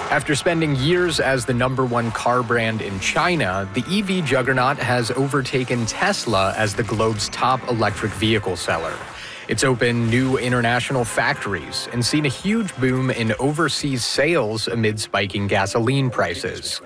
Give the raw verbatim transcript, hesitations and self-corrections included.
After spending years as the number one car brand in China, the E V juggernaut has overtaken Tesla as the globe's top electric vehicle seller. It's opened new international factories and seen a huge boom in overseas sales amid spiking gasoline prices.